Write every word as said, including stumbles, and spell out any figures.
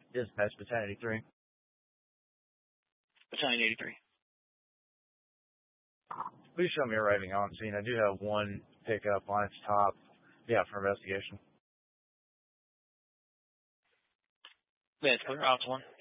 Dispatch Battalion eighty-three. Battalion eighty-three. Please show me arriving on scene. I do have one pickup on its top. Yeah, for investigation. Yeah, it's clear. Ops one.